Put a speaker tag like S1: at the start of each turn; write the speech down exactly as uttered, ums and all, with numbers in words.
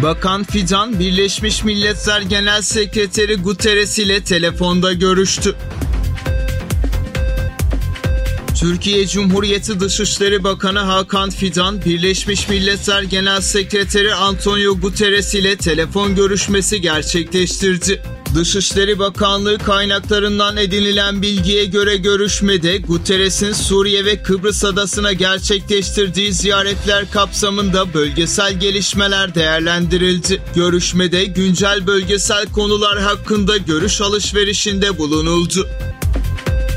S1: Bakan Fidan, Birleşmiş Milletler Genel Sekreteri Guterres ile telefonda görüştü. Türkiye Cumhuriyeti Dışişleri Bakanı Hakan Fidan, Birleşmiş Milletler Genel Sekreteri Antonio Guterres ile telefon görüşmesi gerçekleştirdi. Dışişleri Bakanlığı kaynaklarından edinilen bilgiye göre görüşmede Guterres'in Suriye ve Kıbrıs Adası'na gerçekleştirdiği ziyaretler kapsamında bölgesel gelişmeler değerlendirildi. Görüşmede güncel bölgesel konular hakkında görüş alışverişinde bulunuldu.